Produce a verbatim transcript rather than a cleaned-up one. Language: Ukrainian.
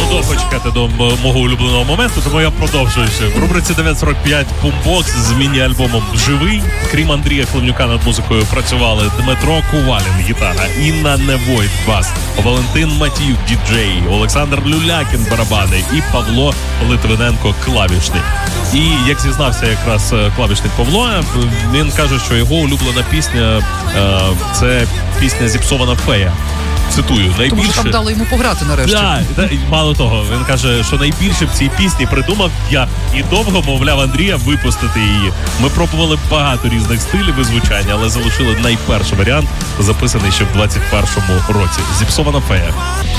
довго чекати до мого улюбленого моменту, тому я продовжую ще. В рубриці дев'ять сорок п'ять Boombox з міні-альбомом «Живий». Крім Андрія Хливнюка над музикою працювали Дмитро Кувалін, гітара, Інна Невойт, бас, Валентин Матіюк, діджей, Олександр Люлякін, барабани і Павло Литвиненко, клавішний. І, як зізнався якраз клавішник Павло, він каже, що його улюблена пісня – це пісня «Зіпсована фея». Цитую, найбільше... Тому що там дали йому пограти нарешті. Да, да, мало того, він каже, що найбільше в цій пісні придумав я і довго мовляв Андрія випустити її. Ми пробували багато різних стилів і звучання, але залишили найперший варіант, записаний ще в двадцять першому році. «Зіпсована фея».